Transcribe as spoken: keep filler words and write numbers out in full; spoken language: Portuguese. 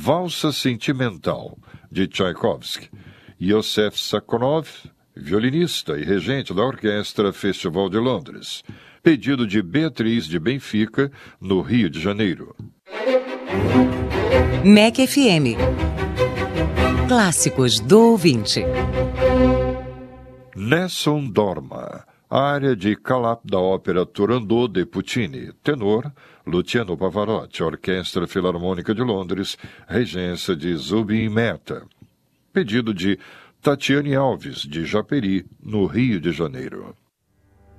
Valsa Sentimental, de Tchaikovsky. Yosef Sakonov, violinista e regente da Orquestra Festival de Londres. Pedido de Beatriz de Benfica, no Rio de Janeiro. M E C F M. Clássicos do ouvinte. Nessun Dorma, área de Calap da ópera Turandot de Puccini. Tenor, Luciano Pavarotti, Orquestra Filarmônica de Londres, regência de Zubin Mehta. Pedido de Tatiane Alves, de Japeri, no Rio de Janeiro.